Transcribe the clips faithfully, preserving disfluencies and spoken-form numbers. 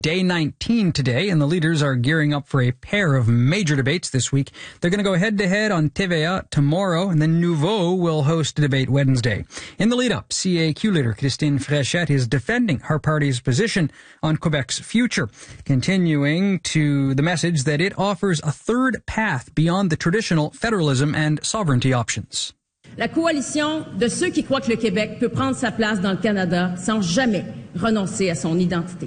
Day nineteen today, and the leaders are gearing up for a pair of major debates this week. They're going to go head-to-head on T V A tomorrow, and then Nouveau will host a debate Wednesday. In the lead-up, C A Q leader Christine Fréchette is defending her party's position on Quebec's future, continuing to the message that it offers a third path beyond the traditional federalism and sovereignty options. La coalition de ceux qui croient que le Québec peut prendre sa place dans le Canada sans jamais renoncer à son identité.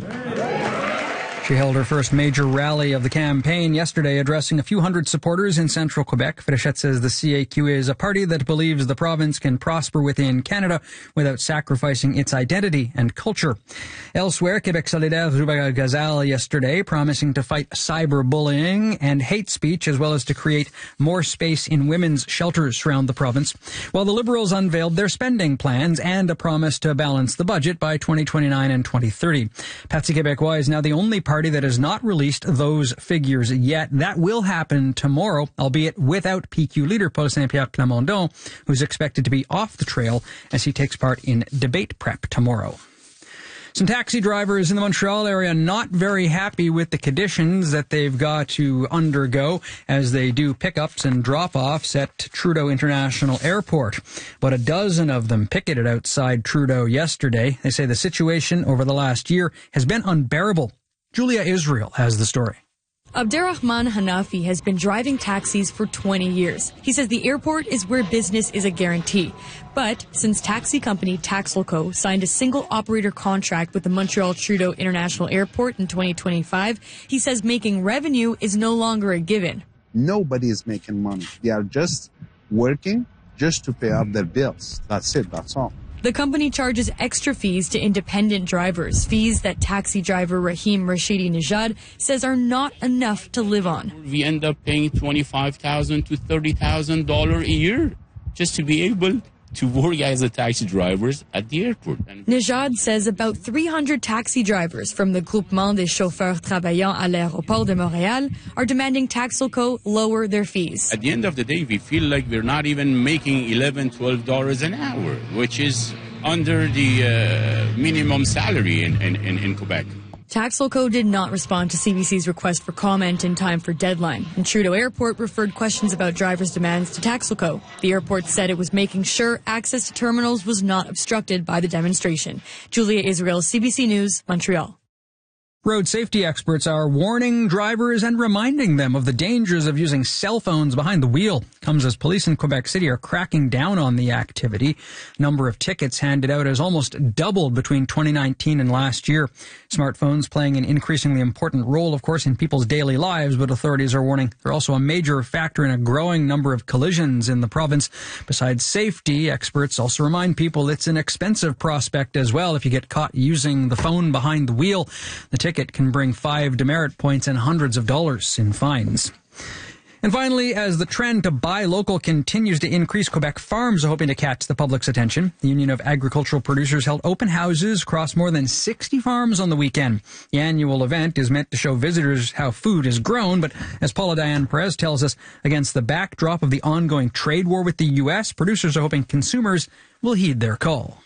She held her first major rally of the campaign yesterday, addressing a few hundred supporters in central Quebec. Fréchette says the C A Q is a party that believes the province can prosper within Canada without sacrificing its identity and culture. Elsewhere, Quebec Solidaire Zubaga Gazal yesterday promising to fight cyberbullying and hate speech, as well as to create more space in women's shelters around the province, while the Liberals unveiled their spending plans and a promise to balance the budget by twenty twenty-nine and twenty thirty. Parti Québécois is now the only party Party that has not released those figures yet. That will happen tomorrow, albeit without P Q leader Paul Saint-Pierre Plamondon, who's expected to be off the trail as he takes part in debate prep tomorrow. Some taxi drivers in the Montreal area not very happy with the conditions that they've got to undergo as they do pickups and drop-offs at Trudeau International Airport. About a dozen of them picketed outside Trudeau yesterday. They say the situation over the last year has been unbearable. Julia Israel has the story. Abderrahman Hanafi has been driving taxis for twenty years. He says the airport is where business is a guarantee. But since taxi company Taxelco signed a single operator contract with the Montreal Trudeau International Airport in twenty twenty-five, he says making revenue is no longer a given. Nobody is making money. They are just working just to pay up their bills. That's it. That's all. The company charges extra fees to independent drivers, fees that taxi driver Rahim Rashidi Nejad says are not enough to live on. We end up paying twenty-five thousand dollars to thirty thousand dollars a year just to be able to work as a taxi drivers at the airport. Nejad says about three hundred taxi drivers from the Groupement des Chauffeurs Travaillant à l'Aéroport de Montréal are demanding Taxelco lower their fees. At the end of the day, we feel like we're not even making eleven dollars, twelve dollars an hour, which is under the uh, minimum salary in, in, in Quebec. Taxelco did not respond to C B C's request for comment in time for deadline, and Trudeau Airport referred questions about drivers' demands to Taxelco. The airport said it was making sure access to terminals was not obstructed by the demonstration. Julia Israel, C B C News, Montreal. Road safety experts are warning drivers and reminding them of the dangers of using cell phones behind the wheel. Comes as police in Quebec City are cracking down on the activity. Number of tickets handed out has almost doubled between twenty nineteen and last year. Smartphones playing an increasingly important role, of course, in people's daily lives, but authorities are warning they're also a major factor in a growing number of collisions in the province. Besides safety, experts also remind people it's an expensive prospect as well if you get caught using the phone behind the wheel. The ticket It can bring five demerit points and hundreds of dollars in fines. And finally, as the trend to buy local continues to increase, Quebec farms are hoping to catch the public's attention. The Union of Agricultural Producers held open houses across more than sixty farms on the weekend. The annual event is meant to show visitors how food is grown, but as Paula Diane Perez tells us, against the backdrop of the ongoing trade war with the U S, producers are hoping consumers will heed their call.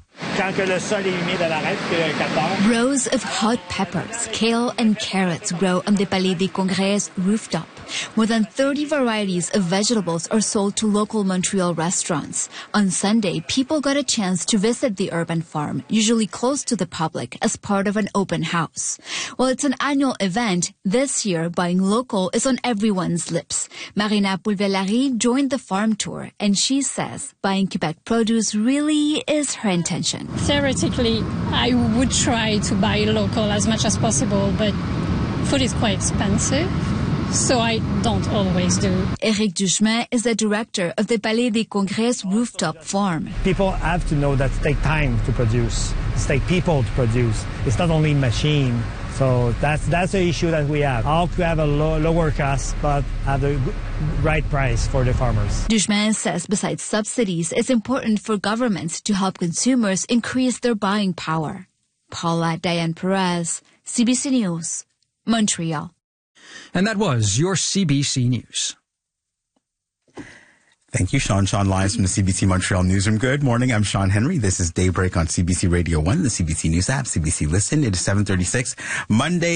Rows of hot peppers, kale and carrots grow on the Palais des Congrès rooftop. More than thirty varieties of vegetables are sold to local Montreal restaurants. On Sunday, people got a chance to visit the urban farm, usually close to the public, as part of an open house. While it's an annual event, this year buying local is on everyone's lips. Marina Pulvelari joined the farm tour, and she says buying Quebec produce really is her intention. Theoretically, I would try to buy local as much as possible, but food is quite expensive, so I don't always do. Éric Duchemin is the director of the Palais des Congrès rooftop farm. People have to know that it takes time to produce. It takes people to produce. It's not only machine. So that's that's the issue that we have. How to have a low, lower cost, but have the right price for the farmers. Duchemin says besides subsidies, it's important for governments to help consumers increase their buying power. Paula Diane Perez, C B C News, Montreal. And that was your C B C News. Thank you, Sean. Sean Lyons from the C B C Montreal Newsroom. Good morning. I'm Sean Henry. This is Daybreak on C B C Radio one, the C B C News app, C B C Listen. It is seven thirty-six, Monday.